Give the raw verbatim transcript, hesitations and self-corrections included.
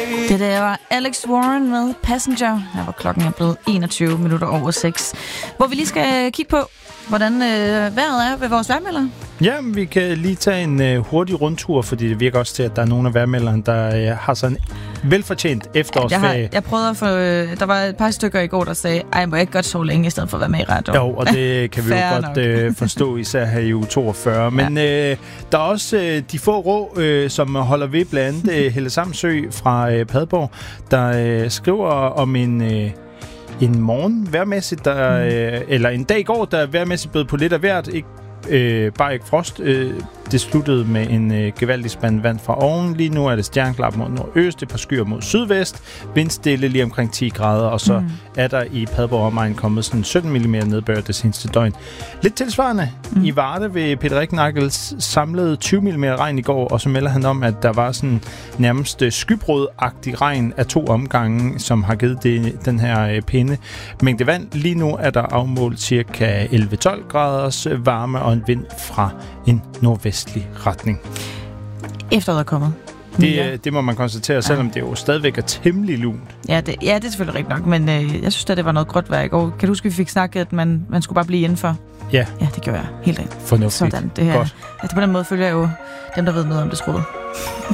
Det der var Alex Warren med Passenger. Her var klokken er blevet enogtyve minutter over seks. Hvor vi lige skal kigge på, hvordan øh, vejret er ved vores vejrmelder. Ja, vi kan lige tage en øh, hurtig rundtur, fordi det virker også til, at der er nogle af vejrmelderne, der øh, har sådan velfortjent efterårsferie. Jeg, har, jeg prøvede at få... Øh, der var et par stykker i går, der sagde, ej, må jeg ikke godt sove længe, i stedet for at være med i radio? Jo, og det kan vi jo godt øh, forstå, især her i uge toogfyrre. Men ja. øh, der er også øh, de få rå, øh, som holder ved blandt andet øh, Helle Samsø fra øh, Padborg, der øh, skriver om en... Øh, En morgen vejrmæssigt, der, mm. øh, eller en dag i går, der vejrmæssigt blev på lidt af hvert, ikke, øh, bare ikke frost. Øh, det sluttede med en øh, gevaldig spand vand fra oven. Lige nu er det stjerneklart mod nordøst, et par skyer mod sydvest, vindstille lige omkring ti grader, og så mm. er der i Padborg omegn kommet sådan sytten millimeter nedbør det seneste døgn. Lidt tilsvarende mm. i Varde ved Peter Ricknackels samlede tyve millimeter regn i går, og så melder han om, at der var sådan nærmest skybrud-agtig regn af to omgange, som har givet det, den her øh, pinde mængde vand. Lige nu er der afmålt cirka elleve til tolv graders varme og en vind fra en nordvestlig retning. Efteråret er kommet. Det, ja. det må man konstatere, selvom ja. det jo stadigvæk er temmelig lunt. Ja, det, ja, det er selvfølgelig rigtigt nok, men øh, jeg synes, at det var noget gråt vejr i går. Kan du huske, at vi fik snakket, at man, man skulle bare blive indenfor? Ja. Ja, det gjorde jeg helt rent. Fornuftigt. Sådan, det her. Godt. Altså, på den måde følger jeg jo dem, der ved noget om det, troede.